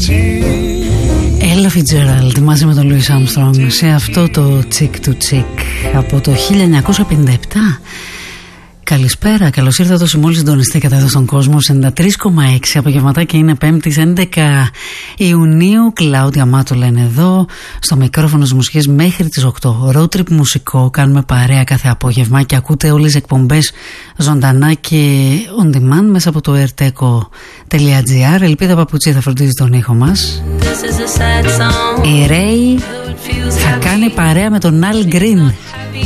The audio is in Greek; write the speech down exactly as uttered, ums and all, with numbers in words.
Ella Fitzgerald μαζί με τον Louis Armstrong σε αυτό το Chick to Chick από το χίλια εννιακόσια πενήντα επτά. Καλησπέρα, καλώς ήρθατε όσοι μόλις συντονιστήκατε εδώ στον κόσμο. ενενήντα τρία κόμμα έξι απογευματάκι, είναι Πέμπτη έντεκα Ιουνίου. Κλάουδια Μάτο λένε εδώ στο μικρόφωνο της μουσικής μέχρι τις οκτώ. Road trip μουσικό, κάνουμε παρέα κάθε απόγευμα και ακούτε όλες τις εκπομπές ζωντανά και on demand μέσα από το erteco τελεία gr. Ελπίδα Παπουτσί θα φροντίζει τον ήχο μας. Η Ray θα κάνει παρέα με τον Al Green.